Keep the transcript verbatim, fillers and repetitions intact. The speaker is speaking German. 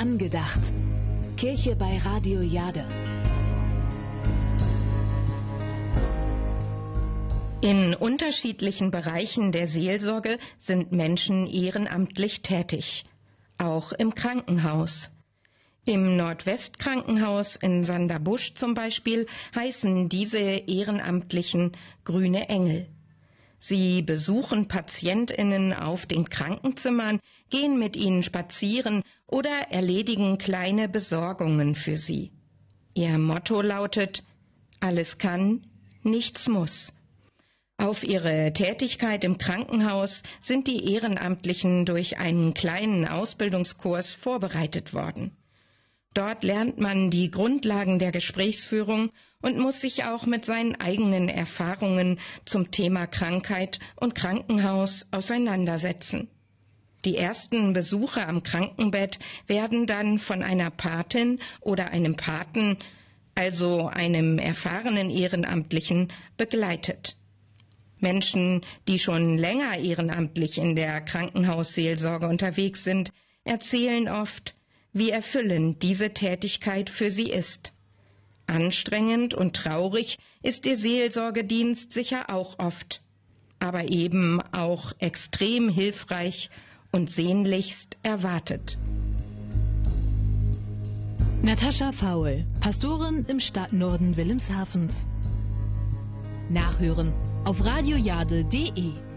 Angedacht. Kirche bei Radio Jade. In unterschiedlichen Bereichen der Seelsorge sind Menschen ehrenamtlich tätig, auch im Krankenhaus. Im Nordwestkrankenhaus in Sanderbusch zum Beispiel heißen diese Ehrenamtlichen Grüne Engel. Sie besuchen PatientInnen auf den Krankenzimmern, gehen mit ihnen spazieren oder erledigen kleine Besorgungen für sie. Ihr Motto lautet: Alles kann, nichts muss. Auf ihre Tätigkeit im Krankenhaus sind die Ehrenamtlichen durch einen kleinen Ausbildungskurs vorbereitet worden. Dort lernt man die Grundlagen der Gesprächsführung und muss sich auch mit seinen eigenen Erfahrungen zum Thema Krankheit und Krankenhaus auseinandersetzen. Die ersten Besuche am Krankenbett werden dann von einer Patin oder einem Paten, also einem erfahrenen Ehrenamtlichen, begleitet. Menschen, die schon länger ehrenamtlich in der Krankenhausseelsorge unterwegs sind, erzählen oft, wie erfüllend diese Tätigkeit für sie ist. Anstrengend und traurig ist ihr Seelsorgedienst sicher auch oft, aber eben auch extrem hilfreich und sehnlichst erwartet. Natascha Faul, Pastorin im Stadtnorden Wilhelmshavens. Nachhören auf radiojade punkt de.